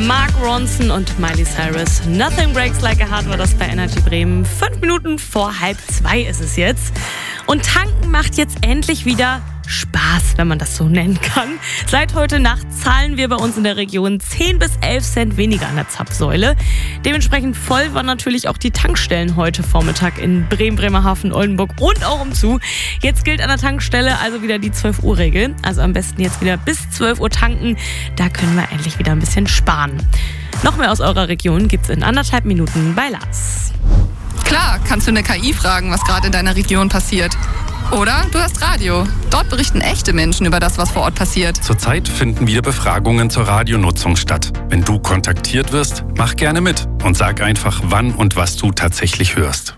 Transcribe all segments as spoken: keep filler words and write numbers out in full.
Mark Ronson und Miley Cyrus. Nothing Breaks Like a Heart war das bei Energy Bremen. Fünf Minuten vor halb zwei ist es jetzt. Und tanken macht jetzt endlich wieder Spaß, wenn man das so nennen kann. Seit heute Nacht zahlen wir bei uns in der Region zehn bis elf Cent weniger an der Zapfsäule. Dementsprechend voll waren natürlich auch die Tankstellen heute Vormittag in Bremen, Bremerhaven, Oldenburg und auch umzu. Jetzt gilt an der Tankstelle also wieder die zwölf Uhr Regel. Also am besten jetzt wieder bis zwölf Uhr tanken. Da können wir endlich wieder ein bisschen sparen. Noch mehr aus eurer Region gibt's in anderthalb Minuten bei Lars. Klar, kannst du eine K I fragen, was gerade in deiner Region passiert. Oder du hast Radio. Dort berichten echte Menschen über das, was vor Ort passiert. Zurzeit finden wieder Befragungen zur Radionutzung statt. Wenn du kontaktiert wirst, mach gerne mit und sag einfach, wann und was du tatsächlich hörst.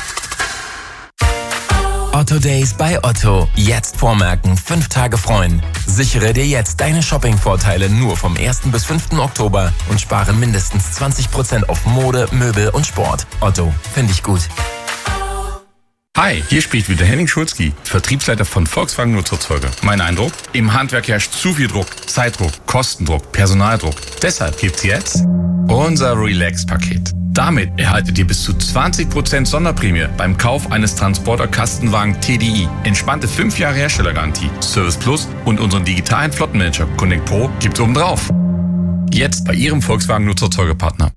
Otto Days bei Otto. Jetzt vormerken, fünf Tage freuen. Sichere dir jetzt deine Shopping-Vorteile nur vom ersten bis fünften Oktober und spare mindestens zwanzig Prozent auf Mode, Möbel und Sport. Otto, finde ich gut. Hi, hier spricht wieder Henning Schulzki, Vertriebsleiter von Volkswagen Nutzerzeuge. Mein Eindruck? Im Handwerk herrscht zu viel Druck, Zeitdruck, Kostendruck, Personaldruck. Deshalb gibt's jetzt unser Relax-Paket. Damit erhaltet ihr bis zu zwanzig Prozent Sonderprämie beim Kauf eines Transporter-Kastenwagen T D I. Entspannte fünf Jahre Herstellergarantie, Service Plus und unseren digitalen Flottenmanager Connect Pro gibt's oben drauf. Jetzt bei Ihrem Volkswagen Nutzerzeugepartner.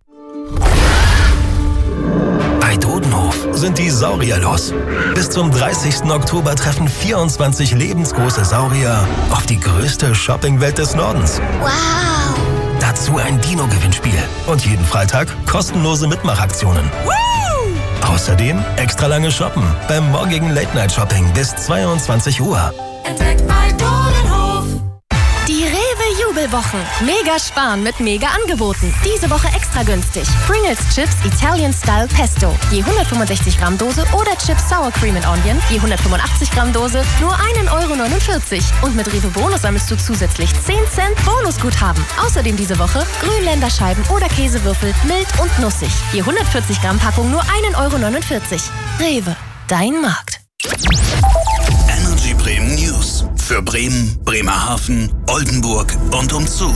Bei Dodenhof sind die Saurier los. Bis zum dreißigsten Oktober treffen vierundzwanzig lebensgroße Saurier auf die größte Shoppingwelt des Nordens. Wow! Dazu ein Dino-Gewinnspiel und jeden Freitag kostenlose Mitmachaktionen. Woo! Außerdem extra lange Shoppen beim morgigen Late-Night-Shopping bis zweiundzwanzig Uhr. Entdeckt bei Dodenhof. Die Rewe-Jubelwochen. Mega sparen mit Mega-Angeboten. Diese Woche extra günstig. Pringles Chips Italian Style Pesto. Je hundertfünfundsechzig Gramm Dose oder Chips Sour Cream and Onion. Je hundertfünfundachtzig Gramm Dose. Nur ein Euro neunundvierzig. Und mit Rewe Bonus sammelst du zusätzlich zehn Cent Bonusguthaben. Außerdem diese Woche Grünländerscheiben oder Käsewürfel. Mild und nussig. Je hundertvierzig Gramm Packung nur ein Euro neunundvierzig. Rewe. Dein Markt. Energy Bremen News. Für Bremen, Bremerhaven, Oldenburg und umzu.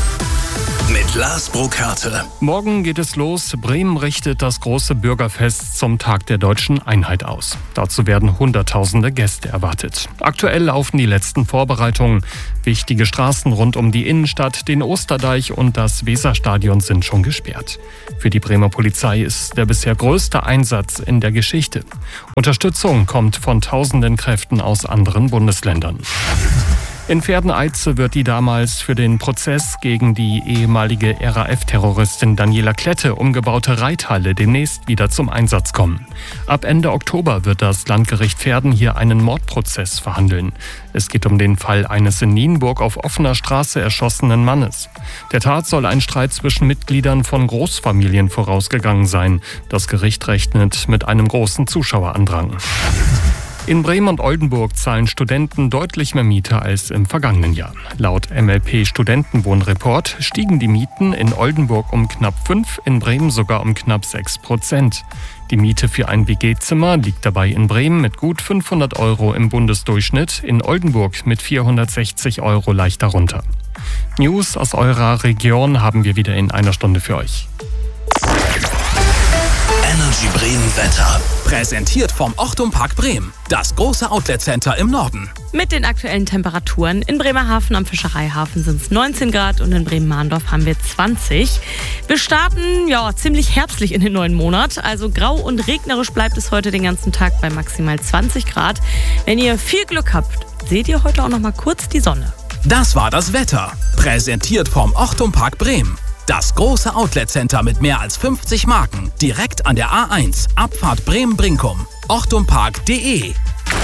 Mit Lars Burkhardt. Morgen geht es los. Bremen richtet das große Bürgerfest zum Tag der deutschen Einheit aus. Dazu werden Hunderttausende Gäste erwartet. Aktuell laufen die letzten Vorbereitungen. Wichtige Straßen rund um die Innenstadt, den Osterdeich und das Weserstadion sind schon gesperrt. Für die Bremer Polizei ist der bisher größte Einsatz in der Geschichte. Unterstützung kommt von tausenden Kräften aus anderen Bundesländern. In Pferdeneize wird die damals für den Prozess gegen die ehemalige R A F-Terroristin Daniela Klette umgebaute Reithalle demnächst wieder zum Einsatz kommen. Ab Ende Oktober wird das Landgericht Verden hier einen Mordprozess verhandeln. Es geht um den Fall eines in Nienburg auf offener Straße erschossenen Mannes. Der Tat soll ein Streit zwischen Mitgliedern von Großfamilien vorausgegangen sein. Das Gericht rechnet mit einem großen Zuschauerandrang. In Bremen und Oldenburg zahlen Studenten deutlich mehr Miete als im vergangenen Jahr. Laut M L P Studentenwohnreport stiegen die Mieten in Oldenburg um knapp fünf, in Bremen sogar um knapp sechs Prozent. Die Miete für ein W G-Zimmer liegt dabei in Bremen mit gut fünfhundert Euro im Bundesdurchschnitt, in Oldenburg mit vierhundertsechzig Euro leicht darunter. News aus eurer Region haben wir wieder in einer Stunde für euch. Energy Bremen Wetter. Präsentiert vom Ochtum Park Bremen, das große Outlet-Center im Norden. Mit den aktuellen Temperaturen in Bremerhaven am Fischereihafen sind es neunzehn Grad und in Bremen-Mahndorf haben wir zwanzig. Wir starten ja ziemlich herbstlich in den neuen Monat, also grau und regnerisch bleibt es heute den ganzen Tag bei maximal zwanzig Grad. Wenn ihr viel Glück habt, seht ihr heute auch noch mal kurz die Sonne. Das war das Wetter, präsentiert vom Ochtum Park Bremen. Das große Outlet-Center mit mehr als fünfzig Marken, direkt an der A eins, Abfahrt Bremen-Brinkum. ochtumpark punkt de.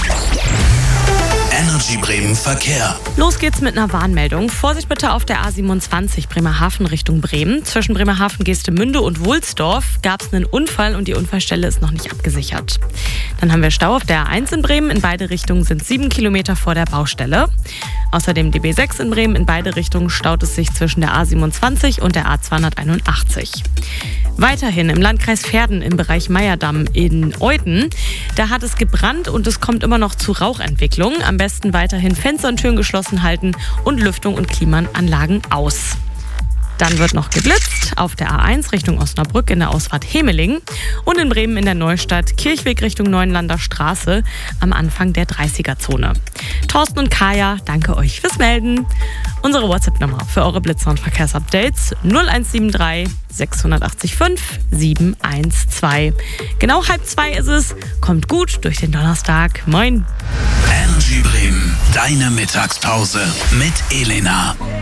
Energy Bremen Verkehr. Los geht's mit einer Warnmeldung. Vorsicht bitte auf der A siebenundzwanzig Bremerhaven Richtung Bremen. Zwischen Bremerhaven, Geestemünde und Wulsdorf gab es einen Unfall und die Unfallstelle ist noch nicht abgesichert. Dann haben wir Stau auf der A eins in Bremen. In beide Richtungen sind sieben Kilometer vor der Baustelle. Außerdem D B sechs in Bremen. In beide Richtungen staut es sich zwischen der A siebenundzwanzig und der A zweihunderteinundachtzig. Weiterhin im Landkreis Verden im Bereich Meyerdamm in Euden. Da hat es gebrannt und es kommt immer noch zu Rauchentwicklung. Am besten weiterhin Fenster und Türen geschlossen halten und Lüftung und Klimaanlagen aus. Dann wird noch geblitzt auf der A eins Richtung Osnabrück in der Ausfahrt Hemeling und in Bremen in der Neustadt Kirchweg Richtung Neuenlander Straße am Anfang der dreißiger-Zone. Thorsten und Kaya, danke euch fürs Melden. Unsere WhatsApp-Nummer für eure Blitzer- und Verkehrsupdates null eins sieben drei sechs acht fünf sieben eins zwei. Genau halb zwei ist es. Kommt gut durch den Donnerstag. Moin. Energy Bremen, deine Mittagspause mit Elena.